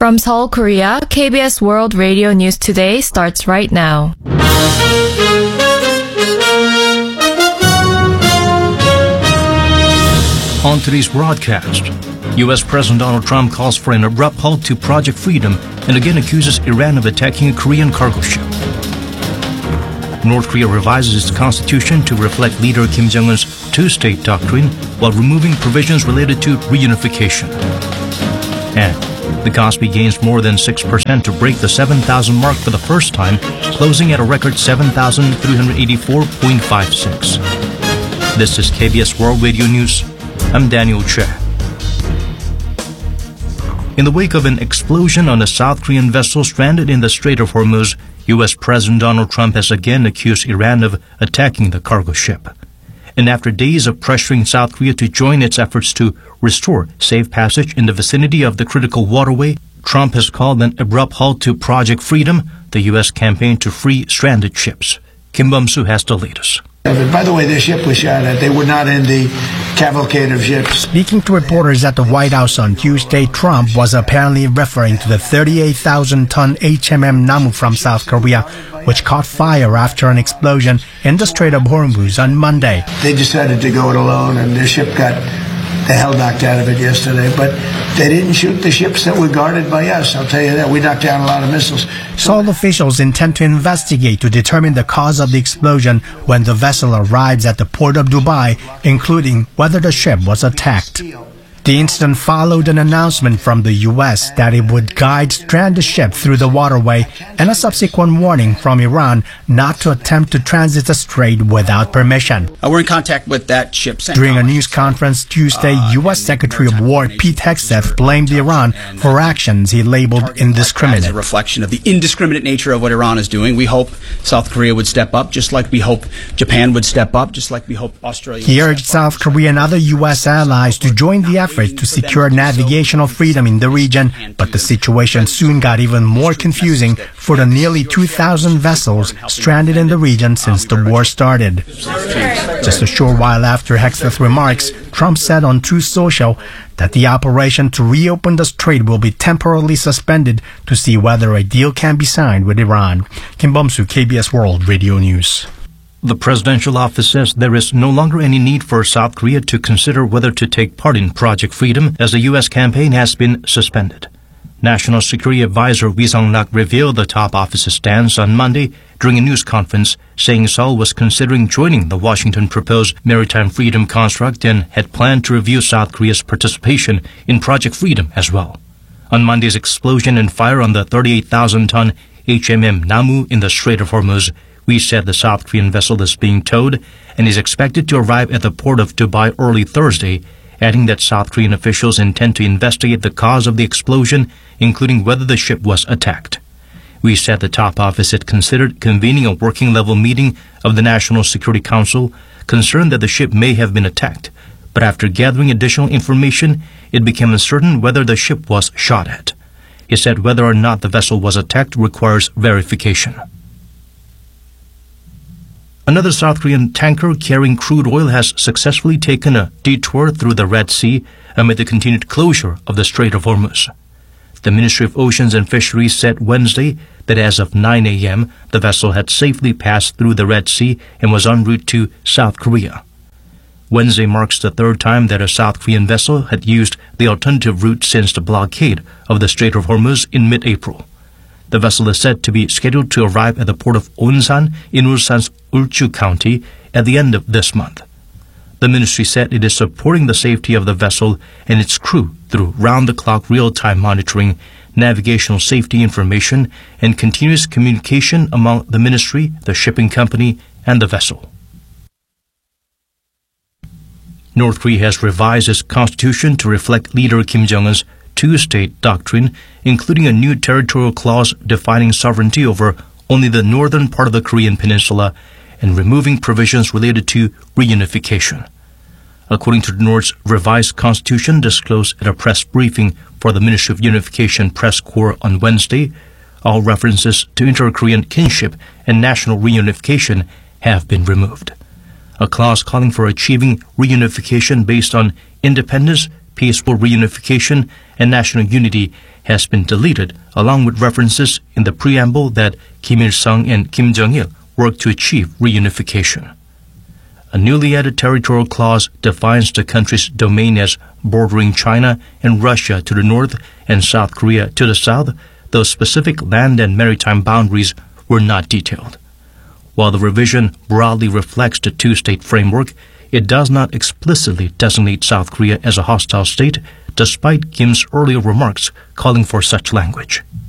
From Seoul, Korea, KBS World Radio News Today starts right now. On today's broadcast, U.S. President Donald Trump calls for an abrupt halt to Project Freedom and again accuses Iran of attacking a Korean cargo ship. North Korea revises its constitution to reflect leader Kim Jong-un's two-state doctrine while removing provisions related to reunification. And the Kospi gains more than 6% to break the 7,000 mark for the first time, closing at a record 7,384.56. This is KBS World Radio News. I'm Daniel Che. In the wake of an explosion on a South Korean vessel stranded in the Strait of Hormuz, U.S. President Donald Trump has again accused Iran of attacking the cargo ship. And after days of pressuring South Korea to join its efforts to restore safe passage in the vicinity of the critical waterway, Trump has called an abrupt halt to Project Freedom, the U.S. campaign to free stranded ships. Kim Bum-soo has the latest. By the way, the ship was shot at. They were not in the cavalcade of ships. Speaking to reporters at the White House on Tuesday, Trump was apparently referring to the 38,000-ton HMM Namu from South Korea, which caught fire after an explosion in the Strait of Hormuz on Monday. They decided to go it alone, and their ship got the hell knocked out of it yesterday. But they didn't shoot the ships that were guarded by us. I'll tell you that. We knocked down a lot of missiles. Seoul officials intend to investigate to determine the cause of the explosion when the vessel arrives at the port of Dubai, including whether the ship was attacked. The incident followed an announcement from the U.S. that it would guide stranded ships through the waterway and a subsequent warning from Iran not to attempt to transit the strait without permission. We're in contact with that ship. During a news conference Tuesday, U.S. Secretary of War Pete Hegseth blamed Iran for actions he labeled indiscriminate. As a reflection of the indiscriminate nature of what Iran is doing. We hope South Korea would step up, just like we hope Japan would step up, just like we hope Australia would step up. He urged South Korea and other U.S. allies to join the effort to secure navigational freedom in the region, but the situation soon got even more confusing for the nearly 2,000 vessels stranded in the region since the war started. Just a short while after Hegseth's remarks, Trump said on Truth Social that the operation to reopen the strait will be temporarily suspended to see whether a deal can be signed with Iran. Kim Bum-soo, KBS World Radio News. The presidential office says there is no longer any need for South Korea to consider whether to take part in Project Freedom as the U.S. campaign has been suspended. National Security Advisor Ri Sung-rak revealed the top office's stance on Monday during a news conference, saying Seoul was considering joining the Washington proposed maritime freedom construct and had planned to review South Korea's participation in Project Freedom as well. On Monday's explosion and fire on the 38,000-ton HMM Namu in the Strait of Hormuz, we said the South Korean vessel is being towed and is expected to arrive at the port of Dubai early Thursday, adding that South Korean officials intend to investigate the cause of the explosion, including whether the ship was attacked. We said the top office had considered convening a working-level meeting of the National Security Council, concerned that the ship may have been attacked. But after gathering additional information, it became uncertain whether the ship was shot at. He said whether or not the vessel was attacked requires verification. Another South Korean tanker carrying crude oil has successfully taken a detour through the Red Sea amid the continued closure of the Strait of Hormuz. The Ministry of Oceans and Fisheries said Wednesday that as of 9 a.m., the vessel had safely passed through the Red Sea and was en route to South Korea. Wednesday marks the third time that a South Korean vessel had used the alternative route since the blockade of the Strait of Hormuz in mid-April. The vessel is said to be scheduled to arrive at the port of Onsan in Ulsan's Ulchu County at the end of this month. The ministry said it is supporting the safety of the vessel and its crew through round-the-clock real-time monitoring, navigational safety information, and continuous communication among the ministry, the shipping company, and the vessel. North Korea has revised its constitution to reflect leader Kim Jong-un's two-state doctrine, including a new territorial clause defining sovereignty over only the northern part of the Korean peninsula and removing provisions related to reunification. According to the North's revised constitution disclosed at a press briefing for the Ministry of Unification Press Corps on Wednesday, all references to inter-Korean kinship and national reunification have been removed. A clause calling for achieving reunification based on independence, peaceful reunification and national unity has been deleted, along with references in the preamble that Kim Il-sung and Kim Jong-il worked to achieve reunification. A newly added territorial clause defines the country's domain as bordering China and Russia to the north and South Korea to the south, though specific land and maritime boundaries were not detailed. While the revision broadly reflects the two-state framework, it does not explicitly designate South Korea as a hostile state, despite Kim's earlier remarks calling for such language.